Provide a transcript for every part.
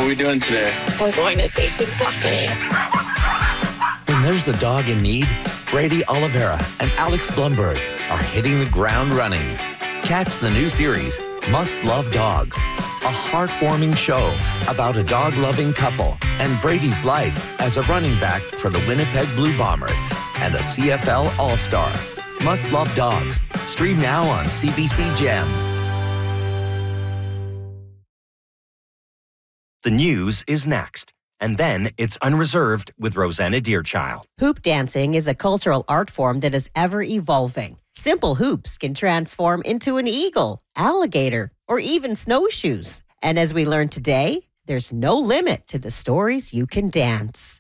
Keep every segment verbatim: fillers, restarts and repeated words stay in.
are we doing today? We're going to save some puppies. When there's a dog in need, Brady Oliveira and Alex Blumberg are hitting the ground running. Catch the new series, Must Love Dogs, a heartwarming show about a dog-loving couple and Brady's life as a running back for the Winnipeg Blue Bombers and a C F L All-Star. Must Love Dogs. Stream now on C B C Gem. The news is next. And then it's Unreserved with Rosanna Deerchild. Hoop dancing is a cultural art form that is ever evolving. Simple hoops can transform into an eagle, alligator, or even snowshoes. And as we learned today, there's no limit to the stories you can dance.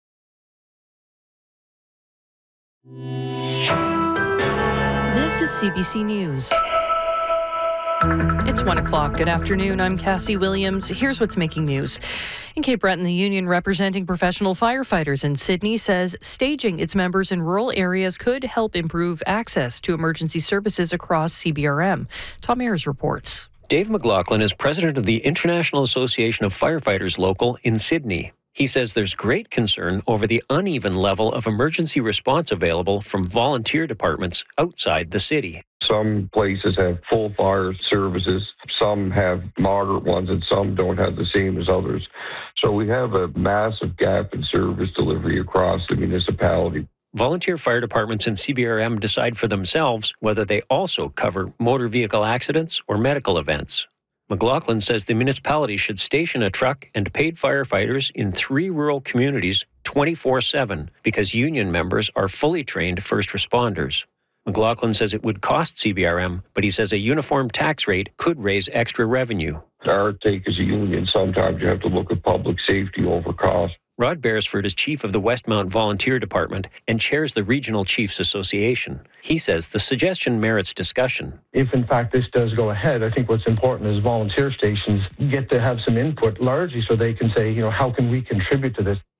This is C B C News. It's one o'clock. Good afternoon. I'm Cassie Williams. Here's what's making news. In Cape Breton, the union representing professional firefighters in Sydney says staging its members in rural areas could help improve access to emergency services across C B R M. Tom Ayers reports. Dave McLaughlin is president of the International Association of Firefighters Local in Sydney. He says there's great concern over the uneven level of emergency response available from volunteer departments outside the city. Some places have full fire services, some have moderate ones, and some don't have the same as others. So we have a massive gap in service delivery across the municipality. Volunteer fire departments in C B R M decide for themselves whether they also cover motor vehicle accidents or medical events. McLaughlin says the municipality should station a truck and paid firefighters in three rural communities twenty-four seven because union members are fully trained first responders. McLaughlin says it would cost C B R M, but he says a uniform tax rate could raise extra revenue. Our take as a union, sometimes you have to look at public safety over cost. Rod Beresford is chief of the Westmount Volunteer Department and chairs the Regional Chiefs Association. He says the suggestion merits discussion. If, in fact, this does go ahead, I think what's important is volunteer stations get to have some input largely so they can say, you know, how can we contribute to this?